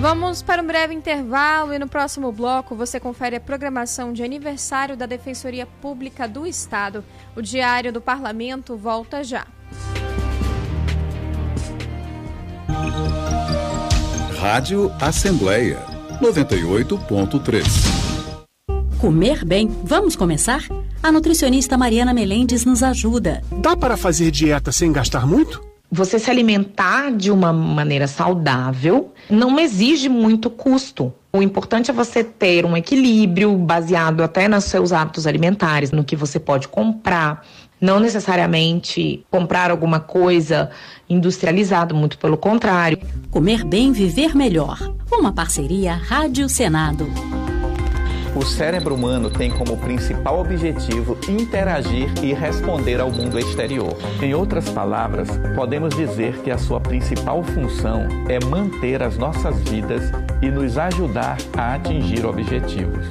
Vamos para um breve intervalo e no próximo bloco você confere a programação de aniversário da Defensoria Pública do Estado. O Diário do Parlamento volta já. Rádio Assembleia 98.3. Comer bem, vamos começar? A nutricionista Mariana Melendes nos ajuda. Dá para fazer dieta sem gastar muito? Você se alimentar de uma maneira saudável não exige muito custo. O importante é você ter um equilíbrio baseado até nos seus hábitos alimentares, no que você pode comprar. Não necessariamente comprar alguma coisa industrializada, muito pelo contrário. Comer bem, viver melhor. Uma parceria Rádio Senado. O cérebro humano tem como principal objetivo interagir e responder ao mundo exterior. Em outras palavras, podemos dizer que a sua principal função é manter as nossas vidas e nos ajudar a atingir objetivos.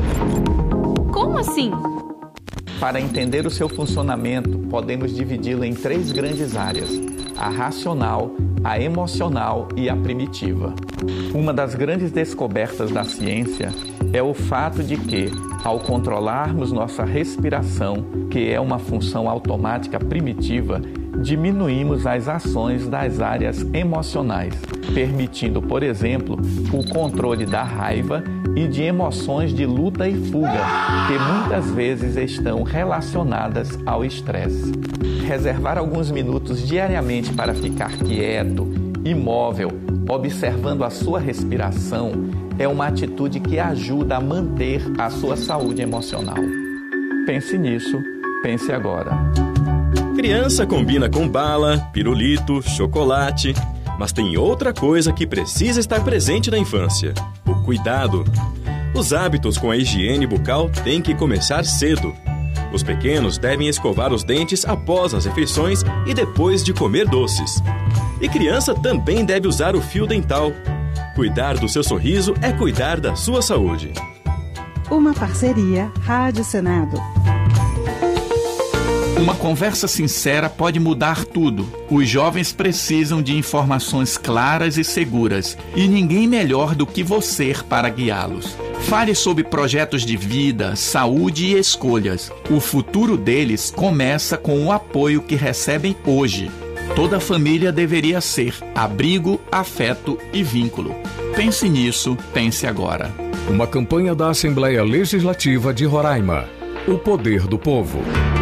Como assim? Para entender o seu funcionamento, podemos dividi-lo em 3 grandes áreas: a racional, a emocional e a primitiva. Uma das grandes descobertas da ciência é o fato de que, ao controlarmos nossa respiração, que é uma função automática primitiva, diminuímos as ações das áreas emocionais, permitindo, por exemplo, o controle da raiva e de emoções de luta e fuga, que muitas vezes estão relacionadas ao estresse. Reservar alguns minutos diariamente para ficar quieto, imóvel, observando a sua respiração, é uma atitude que ajuda a manter a sua saúde emocional. Pense nisso, pense agora. Criança combina com bala, pirulito, chocolate, mas tem outra coisa que precisa estar presente na infância: o cuidado. Os hábitos com a higiene bucal têm que começar cedo. Os pequenos devem escovar os dentes após as refeições e depois de comer doces. E criança também deve usar o fio dental. Cuidar do seu sorriso é cuidar da sua saúde. Uma parceria Rádio Senado. Uma conversa sincera pode mudar tudo. Os jovens precisam de informações claras e seguras, e ninguém melhor do que você para guiá-los. Fale sobre projetos de vida, saúde e escolhas. O futuro deles começa com o apoio que recebem hoje. Toda família deveria ser abrigo, afeto e vínculo. Pense nisso, pense agora. Uma campanha da Assembleia Legislativa de Roraima. O poder do povo.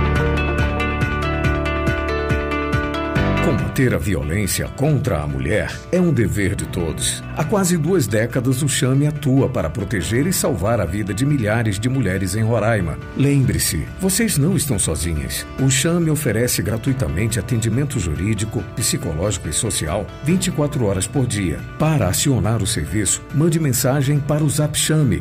Combater a violência contra a mulher é um dever de todos. Há quase 2 décadas, o Chame atua para proteger e salvar a vida de milhares de mulheres em Roraima. Lembre-se, vocês não estão sozinhas. O Chame oferece gratuitamente atendimento jurídico, psicológico e social 24 horas por dia. Para acionar o serviço, mande mensagem para o Zap Chame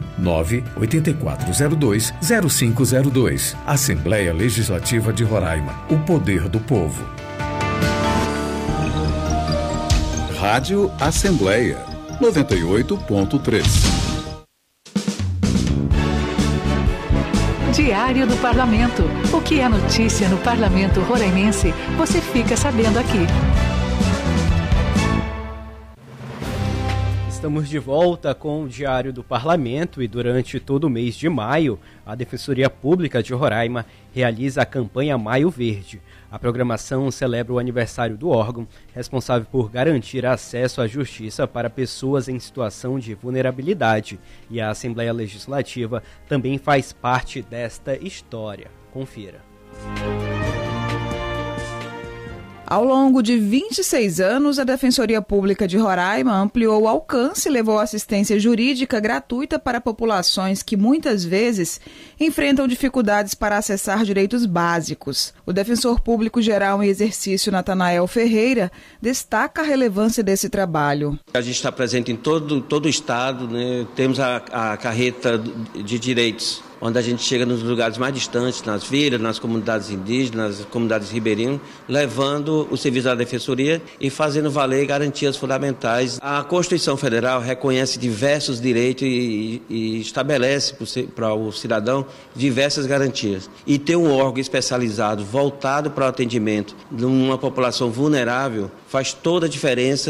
98402-0502. Assembleia Legislativa de Roraima. O poder do povo. Rádio Assembleia 98.3. Diário do Parlamento. O que é notícia no Parlamento Roraimense, você fica sabendo aqui. Estamos de volta com o Diário do Parlamento e durante todo o mês de maio, a Defensoria Pública de Roraima realiza a campanha Maio Verde. A programação celebra o aniversário do órgão, responsável por garantir acesso à justiça para pessoas em situação de vulnerabilidade, e a Assembleia Legislativa também faz parte desta história. Confira. Ao longo de 26 anos, a Defensoria Pública de Roraima ampliou o alcance e levou assistência jurídica gratuita para populações que muitas vezes enfrentam dificuldades para acessar direitos básicos. O defensor público geral em exercício, Natanael Ferreira, destaca a relevância desse trabalho. A gente está presente em todo o estado, né? Temos a carreta de direitos, onde a gente chega nos lugares mais distantes, nas vilas, nas comunidades indígenas, nas comunidades ribeirinhas, levando o serviço da Defensoria e fazendo valer garantias fundamentais. A Constituição Federal reconhece diversos direitos e estabelece para o cidadão diversas garantias. E ter um órgão especializado voltado para o atendimento de uma população vulnerável faz toda a diferença.